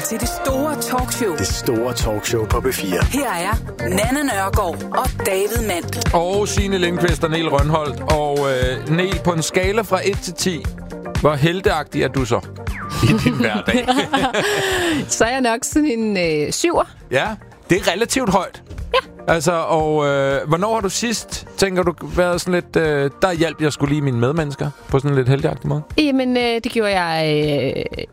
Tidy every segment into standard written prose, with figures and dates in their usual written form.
til det store talkshow. Det store talkshow på P4. Her er Nanna Nørgaard og David Mandt. Og Signe Lindqvist og Niel Rønholdt. Og Niel, på en skala fra 1 til 10, hvor helteagtig er du så i din hverdag? Så er jeg nok sådan en 7'er. Ja, det er relativt højt. Ja. Altså, og hvornår har du sidst, tænker du, været sådan lidt... der hjalp jeg skulle lige mine medmennesker på sådan en lidt helteagtig måde? Jamen, det gjorde jeg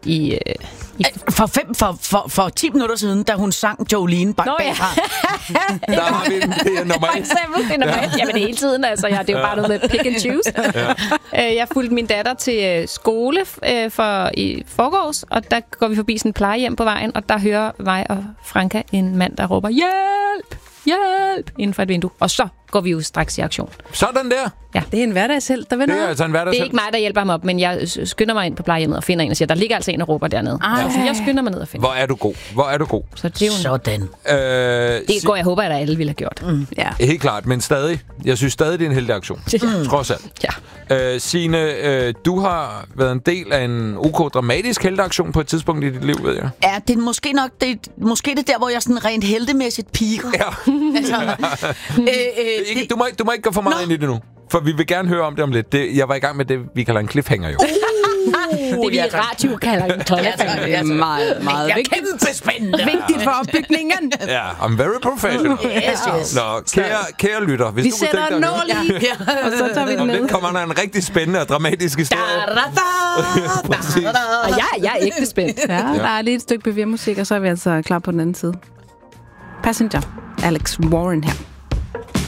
For 10 minutter siden, da hun sang Jolene bagfra. Der har vi den. Det er nummer 1. For eksempel, det er nummer 1. Jamen, det er hele tiden, altså. Det er jo bare noget med pick and choose. Ja. Jeg fulgte min datter til skole i forgårs, og der går vi forbi sådan en plejehjem på vejen, og der hører mig og Franka en mand, der råber, hjælp! Hjælp! Inden for et vindue. Og så går vi jo straks i aktion. Sådan der. Ja. Det er en hverdagshelt, der vender. Det er altså en hverdagshelt. Det er ikke mig, der hjælper ham op, men jeg skynder mig ind på plejehjemmet og finder en og siger, der ligger altså en og råber dernede. Så jeg skynder mig ned og finder. Hvor er du god. Så det er jo sådan. Det går jeg håber, at alle ville have gjort. Ja. Helt klart, men stadig. Jeg synes stadig, det er en heldig aktion. Trods alt. Ja. Signe, du har været en del af en dramatisk helteaktion på et tidspunkt i dit liv, ved jeg. Ja, det er måske det der, hvor jeg sådan rent heltemæssigt piker. Ja. Altså, Du må ikke gå for meget ind i det nu. For vi vil gerne høre om det om lidt. Jeg var i gang med det, vi kalder en cliffhanger jo. Det vi i radio kalder en cliffhanger. Det er meget, meget vigtigt. Kæmpe spændende. Vigtigt for opbygningen. Ja, I'm very professional. Yes. Nå, kære lytter. Hvis Vi du sætter en nål i, og så tager vi den om ned. lidt kommer der en rigtig spændende og dramatisk historie. Præcis. Og jeg er ægte spændt. Ja, der er lige et stykke bevirmusik, og så er vi altså klar på den anden side. Passenger. Alex Warren her.